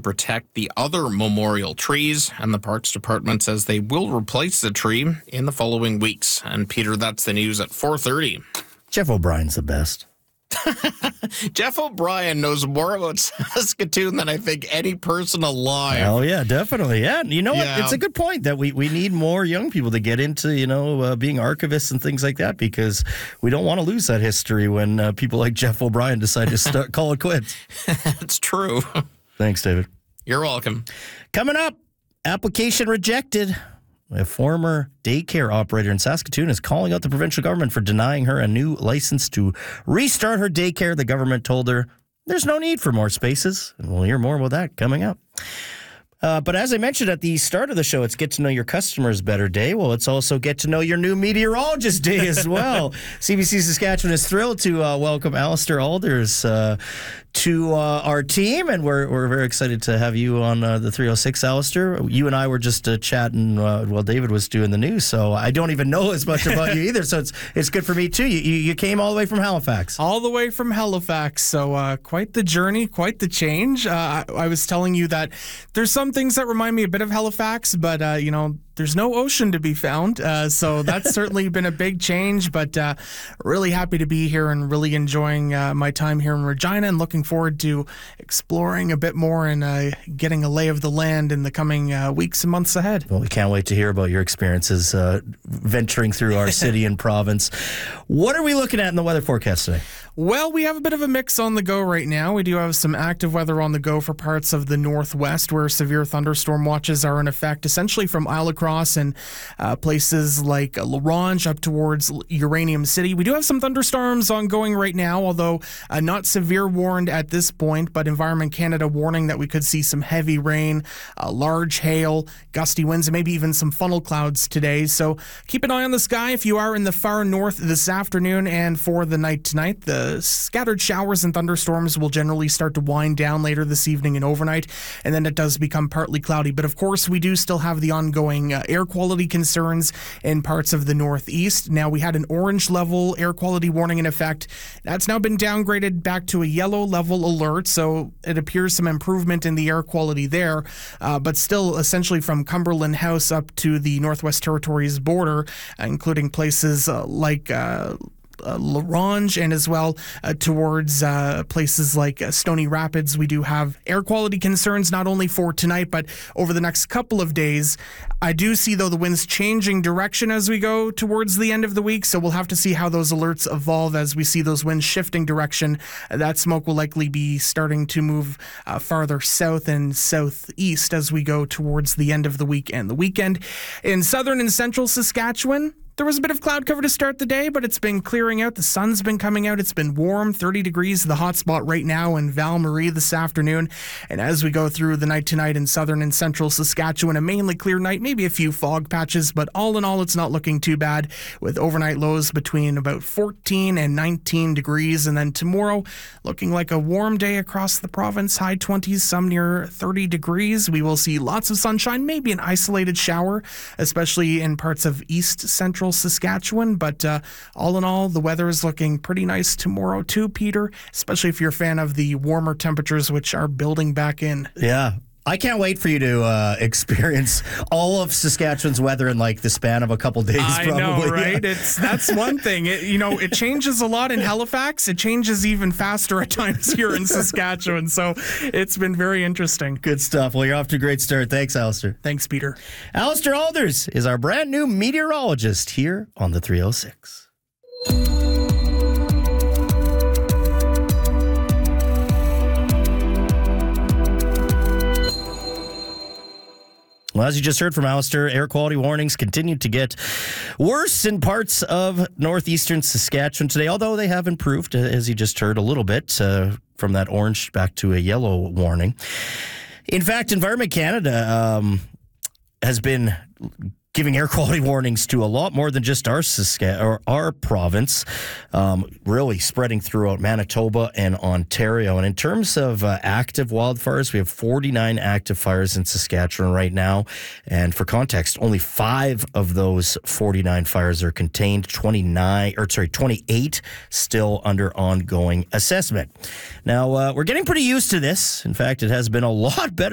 protect the other memorial trees, and the Parks Department says they will replace the tree in the following weeks. And Peter, that's the news at 4:30. Jeff O'Brien's the best. Jeff O'Brien knows more about Saskatoon than I think any person alive. Oh, yeah, definitely. Yeah, you know what? Yeah. It's a good point that we need more young people to get into, being archivists and things like that, because we don't want to lose that history when people like Jeff O'Brien decide to call it quits. It's true. Thanks, David. You're welcome. Coming up, application rejected. A former daycare operator in Saskatoon is calling out the provincial government for denying her a new license to restart her daycare. The government told her there's no need for more spaces. And we'll hear more about that coming up. But as I mentioned at the start of the show, it's Get to Know Your Customers Better Day. Well, it's also Get to Know Your New Meteorologist Day as well. CBC Saskatchewan is thrilled to welcome Alistair Alders to our team, and we're very excited to have you on the 306, Alistair. You and I were just chatting while David was doing the news, so I don't even know as much about you either, so it's good for me too. You came all the way from Halifax. All the way from Halifax, so quite the journey, quite the change. I was telling you that there's some things that remind me a bit of Halifax, but there's no ocean to be found, so that's certainly been a big change, but really happy to be here and really enjoying my time here in Regina, and looking forward to exploring a bit more and getting a lay of the land in the coming weeks and months ahead. Well, we can't wait to hear about your experiences venturing through our city and province. What are we looking at in the weather forecast today? Well, we have a bit of a mix on the go right now. We do have some active weather on the go for parts of the northwest where severe thunderstorm watches are in effect, essentially from Isle Across and places like La Ronge up towards Uranium City. We do have some thunderstorms ongoing right now, although not severe warned at this point, but Environment Canada warning that we could see some heavy rain, large hail, gusty winds, and maybe even some funnel clouds today. So keep an eye on the sky if you are in the far north this afternoon and for the night tonight. The scattered showers and thunderstorms will generally start to wind down later this evening and overnight, and then it does become partly cloudy. But of course, we do still have the ongoing air quality concerns in parts of the northeast. Now, we had an orange level air quality warning in effect. That's now been downgraded back to a yellow level alert, so it appears some improvement in the air quality there, but still essentially from Cumberland House up to the Northwest Territories border, including places like La Ronge and as well towards places like Stony Rapids. We do have air quality concerns not only for tonight but over the next couple of days. I do see, though, the winds changing direction as we go towards the end of the week, so we'll have to see how those alerts evolve as we see those winds shifting direction. That smoke will likely be starting to move farther south and southeast as we go towards the end of the week and the weekend. In southern and central Saskatchewan, there was a bit of cloud cover to start the day, but it's been clearing out. The sun's been coming out. It's been warm, 30 degrees, the hot spot right now in Val-Marie this afternoon. And as we go through the night tonight in southern and central Saskatchewan, a mainly clear night, maybe a few fog patches, but all in all, it's not looking too bad with overnight lows between about 14 and 19 degrees. And then tomorrow, looking like a warm day across the province, high 20s, some near 30 degrees. We will see lots of sunshine, maybe an isolated shower, especially in parts of east central Saskatchewan, but all in all, the weather is looking pretty nice tomorrow too, Peter, especially if you're a fan of the warmer temperatures which are building back in. Yeah. I can't wait for you to experience all of Saskatchewan's weather in like the span of a couple days. I know, right? That's one thing. It changes a lot in Halifax. It changes even faster at times here in Saskatchewan. So it's been very interesting. Good stuff. Well, you're off to a great start. Thanks, Alistair. Thanks, Peter. Alistair Alders is our brand new meteorologist here on the 306. Well, as you just heard from Alistair, air quality warnings continue to get worse in parts of northeastern Saskatchewan today, although they have improved, as you just heard, a little bit from that orange back to a yellow warning. In fact, Environment Canada has been giving air quality warnings to a lot more than just our province, really spreading throughout Manitoba and Ontario. And in terms of active wildfires, we have 49 active fires in Saskatchewan right now. And for context, only 5 of those 49 fires are contained, 28 still under ongoing assessment. Now, we're getting pretty used to this. In fact, it has been a lot better